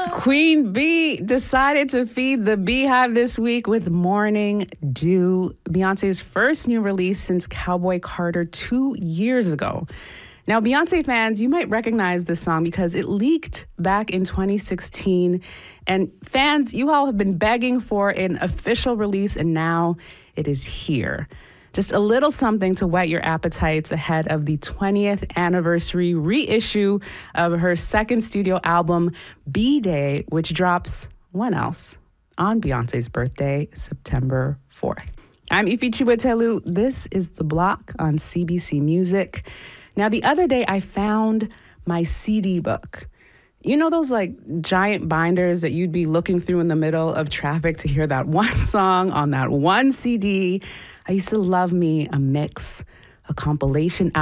Queen Bee decided to feed the beehive this week with Morning Dew, Beyonce's first new release since Cowboy Carter 2 years ago. Now, Beyonce fans, you might recognize this song because it leaked back in 2016. And fans, you all have been begging for an official release, and now it is here. Just a little something to whet your appetites ahead of the 20th anniversary reissue of her second studio album, B-Day, which drops, when else, on Beyonce's birthday, September 4th. I'm Ife Chiwetelu. This is The Block on CBC Music. Now, the other day, I found my CD book. You know those giant binders that you'd be looking through in the middle of traffic to hear that one song on that one CD? I used to love me a mix, a compilation